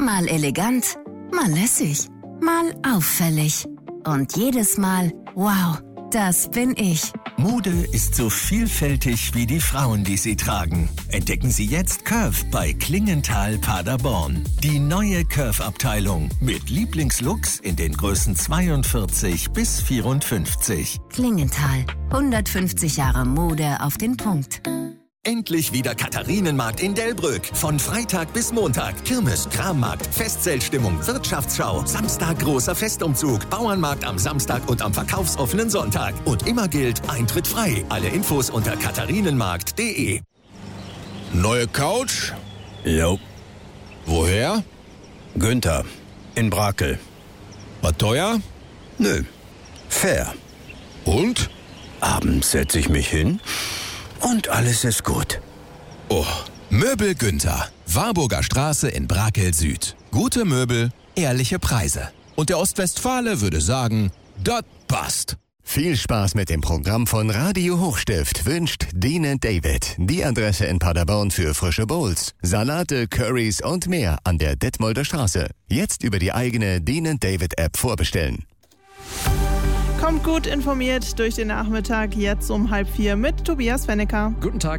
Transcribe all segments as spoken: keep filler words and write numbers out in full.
Mal elegant, mal lässig, mal auffällig. Und jedes Mal, wow, das bin ich. Mode ist so vielfältig wie die Frauen, die sie tragen. Entdecken Sie jetzt Curve bei Klingenthal Paderborn. Die neue Curve-Abteilung mit Lieblingslooks in den Größen zweiundvierzig bis vierundfünfzig. Klingenthal, hundertfünfzig Jahre Mode auf den Punkt. Endlich wieder Katharinenmarkt in Delbrück. Von Freitag bis Montag. Kirmes, Krammarkt, Festzeltstimmung, Wirtschaftsschau. Samstag großer Festumzug. Bauernmarkt am Samstag und am verkaufsoffenen Sonntag. Und immer gilt, Eintritt frei. Alle Infos unter katharinenmarkt punkt de. Neue Couch? Jo. Woher? Günther. In Brakel. War teuer? Nö. Fair. Und? Abends setze ich mich hin und alles ist gut. Oh, Möbel Günther. Warburger Straße in Brakel Süd. Gute Möbel, ehrliche Preise. Und der Ostwestfale würde sagen, das passt. Viel Spaß mit dem Programm von Radio Hochstift wünscht Dean and David. Die Adresse in Paderborn für frische Bowls, Salate, Currys und mehr an der Detmolder Straße. Jetzt über die eigene Dean and David App vorbestellen. Kommt gut informiert durch den Nachmittag, jetzt um halb vier mit Tobias Fennecker. Guten Tag.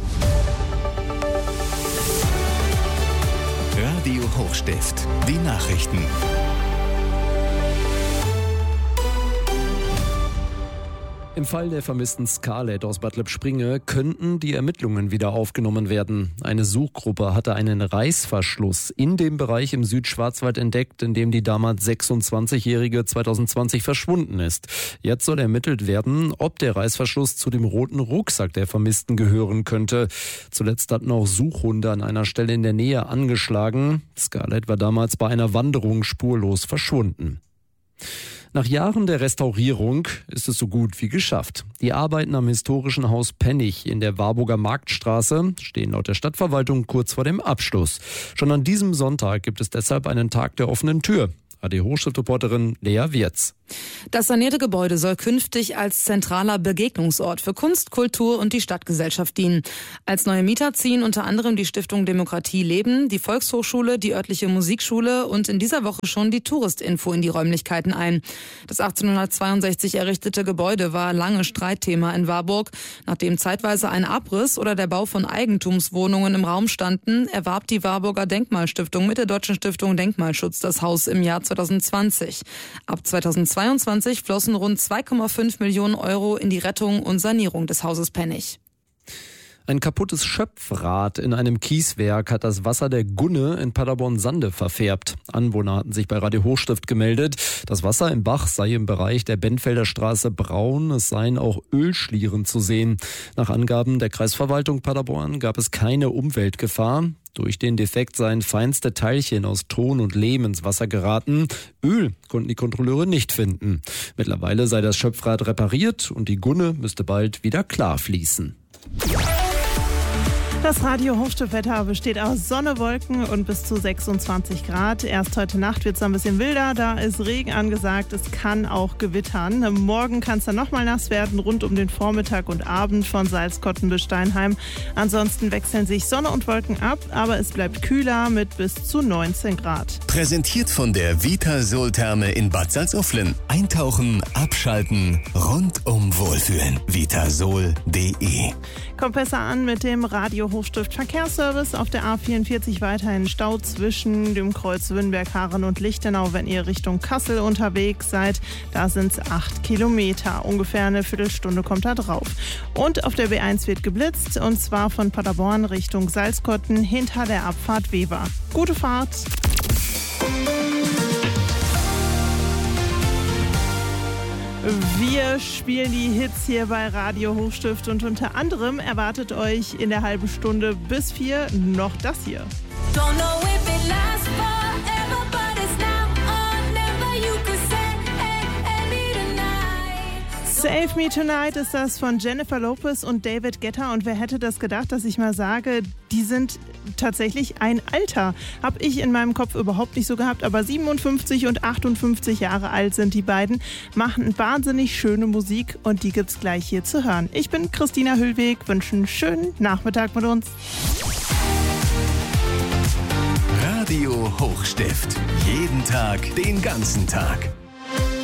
Radio Hochstift, die Nachrichten. Im Fall der vermissten Scarlett aus Bad Lippspringe könnten die Ermittlungen wieder aufgenommen werden. Eine Suchgruppe hatte einen Reißverschluss in dem Bereich im Südschwarzwald entdeckt, in dem die damals sechsundzwanzigjährige zweitausendzwanzig verschwunden ist. Jetzt soll ermittelt werden, ob der Reißverschluss zu dem roten Rucksack der Vermissten gehören könnte. Zuletzt hatten auch Suchhunde an einer Stelle in der Nähe angeschlagen. Scarlett war damals bei einer Wanderung spurlos verschwunden. Nach Jahren der Restaurierung ist es so gut wie geschafft. Die Arbeiten am historischen Haus Pennig in der Warburger Marktstraße stehen laut der Stadtverwaltung kurz vor dem Abschluss. Schon an diesem Sonntag gibt es deshalb einen Tag der offenen Tür. R A D Hochstift-Reporterin Lea Wirz. Das sanierte Gebäude soll künftig als zentraler Begegnungsort für Kunst, Kultur und die Stadtgesellschaft dienen. Als neue Mieter ziehen unter anderem die Stiftung Demokratie Leben, die Volkshochschule, die örtliche Musikschule und in dieser Woche schon die Touristinfo in die Räumlichkeiten ein. Das achtzehnhundertzweiundsechzig errichtete Gebäude war lange Streitthema in Warburg. Nachdem zeitweise ein Abriss oder der Bau von Eigentumswohnungen im Raum standen, erwarb die Warburger Denkmalstiftung mit der Deutschen Stiftung Denkmalschutz das Haus im Jahr zweitausendzwanzig. Ab zweitausendzweiundzwanzig flossen rund zwei Komma fünf Millionen Euro in die Rettung und Sanierung des Hauses Pennig. Ein kaputtes Schöpfrad in einem Kieswerk hat das Wasser der Gunne in Paderborn-Sande verfärbt. Anwohner hatten sich bei Radio Hochstift gemeldet. Das Wasser im Bach sei im Bereich der Benfelder Straße braun. Es seien auch Ölschlieren zu sehen. Nach Angaben der Kreisverwaltung Paderborn gab es keine Umweltgefahr. Durch den Defekt seien feinste Teilchen aus Ton und Lehm ins Wasser geraten. Öl konnten die Kontrolleure nicht finden. Mittlerweile sei das Schöpfrad repariert und die Gunne müsste bald wieder klar fließen. Das Radio Hochstift-Wetter besteht aus Sonne, Wolken und bis zu sechsundzwanzig Grad. Erst heute Nacht wird es ein bisschen wilder, da ist Regen angesagt. Es kann auch gewittern. Morgen kann es dann nochmal nass werden, rund um den Vormittag und Abend von Salzkotten bis Steinheim. Ansonsten wechseln sich Sonne und Wolken ab, aber es bleibt kühler mit bis zu neunzehn Grad. Präsentiert von der Vitasol-Therme in Bad Salzuflen. Eintauchen, abschalten, rundum wohlfühlen. vitasol punkt de. Kommt besser an mit dem Radio Hochstift Verkehrsservice auf der A vierundvierzig weiterhin Stau zwischen dem Kreuz Wünnberg-Harren und Lichtenau, wenn ihr Richtung Kassel unterwegs seid. Da sind es acht Kilometer. Ungefähr eine Viertelstunde kommt da drauf. Und auf der B eins wird geblitzt, und zwar von Paderborn Richtung Salzkotten hinter der Abfahrt Weber. Gute Fahrt! Wir spielen die Hits hier bei Radio Hochstift und unter anderem erwartet euch in der halben Stunde bis vier noch das hier. Don't know if it lasts forever, but it's now or never. You could save me tonight. Save Me Tonight ist das von Jennifer Lopez und David Guetta. Und wer hätte das gedacht, dass ich mal sage, die sind tatsächlich ein Alter. Habe ich in meinem Kopf überhaupt nicht so gehabt, aber siebenundfünfzig und achtundfünfzig Jahre alt sind die beiden, machen wahnsinnig schöne Musik und die gibt's gleich hier zu hören. Ich bin Christina Hüllweg, wünsche einen schönen Nachmittag mit uns. Radio Hochstift. Jeden Tag, den ganzen Tag.